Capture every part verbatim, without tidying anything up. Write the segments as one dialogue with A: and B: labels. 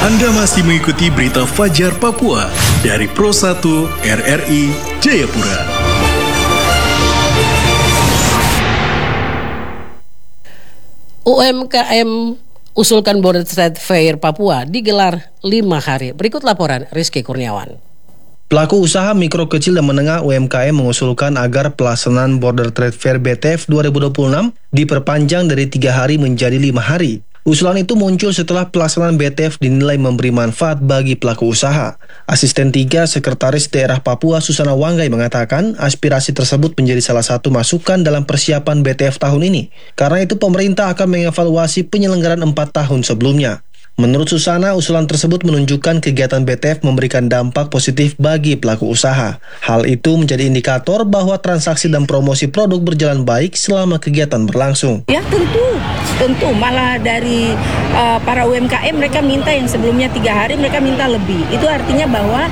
A: Anda masih mengikuti berita Fajar Papua dari Pro satu R R I Jayapura.
B: U M K M usulkan Border Trade Fair Papua digelar lima hari. Berikut laporan Rizky Kurniawan.
C: Pelaku usaha mikro kecil dan menengah U M K M mengusulkan agar pelaksanaan Border Trade Fair B T F dua ribu dua puluh enam diperpanjang dari tiga hari menjadi lima hari. Usulan itu muncul setelah pelaksanaan B T F dinilai memberi manfaat bagi pelaku usaha. Asisten tiga Sekretaris Daerah Papua Susana Wanggai mengatakan aspirasi tersebut menjadi salah satu masukan dalam persiapan B T F tahun ini. Karena itu pemerintah akan mengevaluasi penyelenggaraan empat tahun sebelumnya. Menurut Susana, usulan tersebut menunjukkan kegiatan B T F memberikan dampak positif bagi pelaku usaha. Hal itu menjadi indikator bahwa transaksi dan promosi produk berjalan baik selama kegiatan berlangsung.
D: Ya tentu, tentu malah dari uh, para U M K M mereka minta yang sebelumnya tiga hari mereka minta lebih. Itu artinya bahwa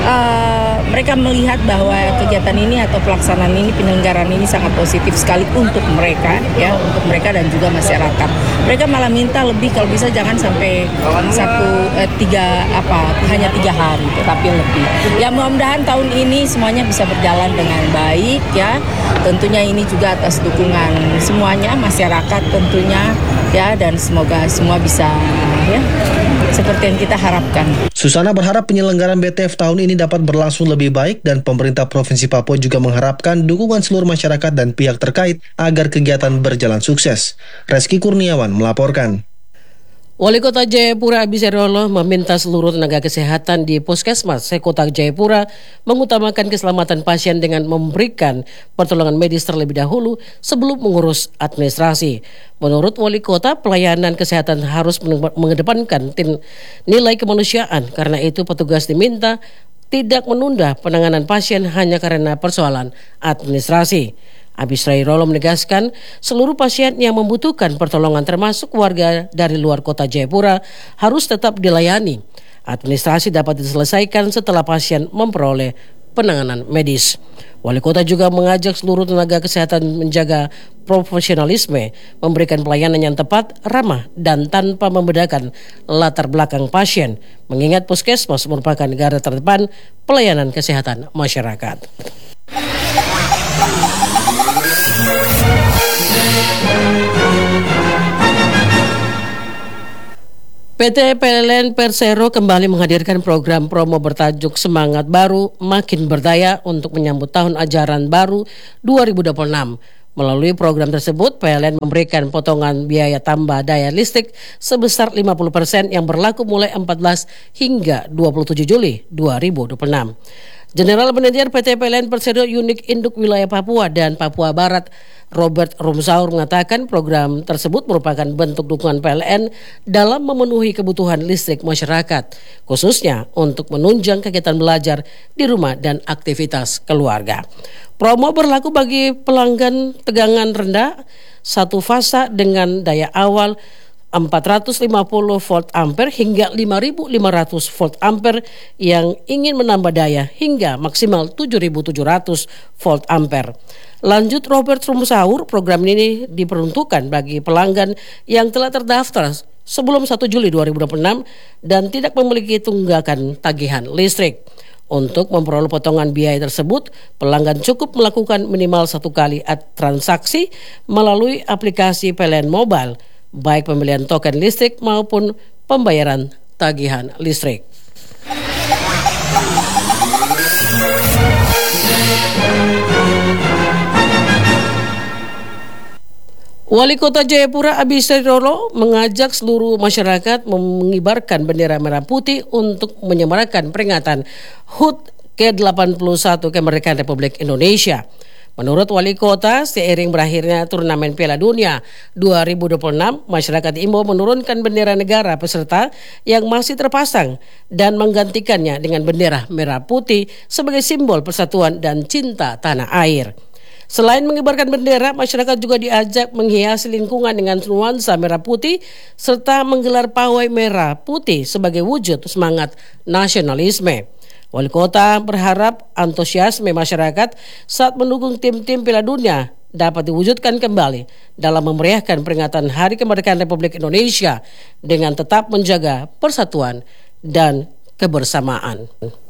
D: uh, mereka melihat bahwa kegiatan ini atau pelaksanaan ini, penyelenggaraan ini sangat positif sekali untuk mereka, ya, untuk mereka dan juga masyarakat. Mereka malah minta lebih, kalau bisa jangan sampai satu eh, tiga apa hanya tiga hari tetapi lebih. Ya mudah-mudahan tahun ini semuanya bisa berjalan dengan baik, ya. Tentunya ini juga atas dukungan semuanya, masyarakat tentunya, ya, dan semoga semua bisa, ya, seperti yang kita harapkan.
C: Susana berharap penyelenggaraan B T F tahun ini dapat berlangsung lebih baik dan pemerintah Provinsi Papua juga mengharapkan dukungan seluruh masyarakat dan pihak terkait agar kegiatan berjalan sukses. Rizky Kurniawan melaporkan.
B: Wali Kota Jayapura Abisarolo meminta seluruh tenaga kesehatan di Puskesmas Sekota Jayapura mengutamakan keselamatan pasien dengan memberikan pertolongan medis terlebih dahulu sebelum mengurus administrasi. Menurut Wali Kota, pelayanan kesehatan harus mengedepankan nilai kemanusiaan. Karena itu petugas diminta tidak menunda penanganan pasien hanya karena persoalan administrasi. Abisrai Rolo menegaskan seluruh pasien yang membutuhkan pertolongan termasuk warga dari luar kota Jayapura harus tetap dilayani. Administrasi dapat diselesaikan setelah pasien memperoleh penanganan medis. Wali kota juga mengajak seluruh tenaga kesehatan menjaga profesionalisme, memberikan pelayanan yang tepat, ramah, dan tanpa membedakan latar belakang pasien, mengingat puskesmas merupakan garda terdepan pelayanan kesehatan masyarakat. P T P L N Persero kembali menghadirkan program promo bertajuk Semangat Baru Makin Berdaya untuk menyambut tahun ajaran baru dua ribu dua puluh enam. Melalui program tersebut, P L N memberikan potongan biaya tambah daya listrik sebesar lima puluh persen yang berlaku mulai empat belas hingga dua puluh tujuh Juli dua ribu dua puluh enam. General Manager P T P L N Persero Unit Induk Wilayah Papua dan Papua Barat Robert Rumsaur mengatakan program tersebut merupakan bentuk dukungan P L N dalam memenuhi kebutuhan listrik masyarakat, khususnya untuk menunjang kegiatan belajar di rumah dan aktivitas keluarga. Promo berlaku bagi pelanggan tegangan rendah satu fasa dengan daya awal empat ratus lima puluh volt ampere hingga lima ribu lima ratus volt ampere yang ingin menambah daya hingga maksimal tujuh ribu tujuh ratus volt ampere. Lanjut Robert Rumsaur, program ini diperuntukkan bagi pelanggan yang telah terdaftar sebelum satu Juli dua ribu dua puluh enam dan tidak memiliki tunggakan tagihan listrik. Untuk memperoleh potongan biaya tersebut, pelanggan cukup melakukan minimal satu kali transaksi melalui aplikasi P L N Mobile, baik pembelian token listrik maupun pembayaran tagihan listrik. Wali Kota Jayapura Abisari Rolo mengajak seluruh masyarakat mengibarkan bendera merah putih untuk menyemarakan peringatan H U T ke delapan puluh satu kemerdekaan Republik Indonesia. Menurut Wali Kota, seiring berakhirnya turnamen Piala Dunia dua ribu dua puluh enam, masyarakat diimbau menurunkan bendera negara peserta yang masih terpasang dan menggantikannya dengan bendera merah putih sebagai simbol persatuan dan cinta tanah air. Selain mengibarkan bendera, masyarakat juga diajak menghiasi lingkungan dengan nuansa merah putih serta menggelar pawai merah putih sebagai wujud semangat nasionalisme. Wali Kota berharap antusiasme masyarakat saat mendukung tim-tim Piala Dunia dapat diwujudkan kembali dalam memeriahkan peringatan Hari Kemerdekaan Republik Indonesia dengan tetap menjaga persatuan dan kebersamaan.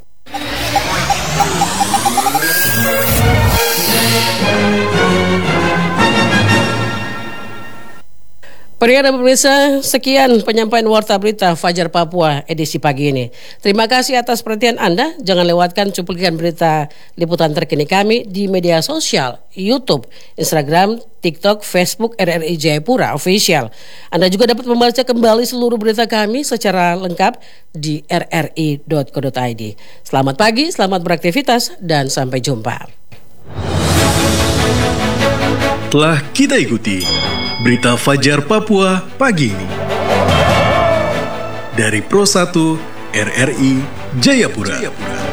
B: Pendengar dan pemirsa, sekian penyampaian Warta Berita Fajar Papua edisi pagi ini. Terima kasih atas perhatian Anda. Jangan lewatkan cuplikan berita liputan terkini kami di media sosial, YouTube, Instagram, TikTok, Facebook R R I Jayapura Official. Anda juga dapat membaca kembali seluruh berita kami secara lengkap di r r i dot co dot i d. Selamat pagi, selamat beraktivitas, dan sampai jumpa.
A: Telah kita ikuti Berita Fajar Papua pagi ini dari Pro satu R R I Jayapura.